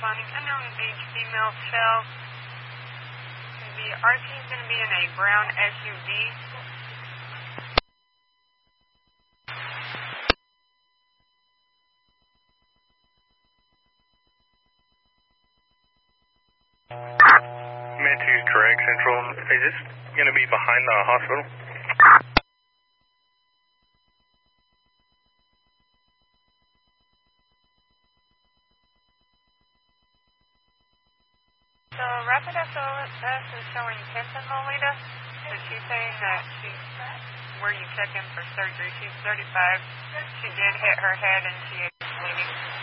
responding. Unknown age female shell. The RT is going to be in a brown SUV. Med 2 is correct, Central. Is this going to be behind the hospital? So Rapid SOS is showing 10th and Lolita. So she's saying that she's where you check in for surgery. She's 35. She did hit her head and she is bleeding.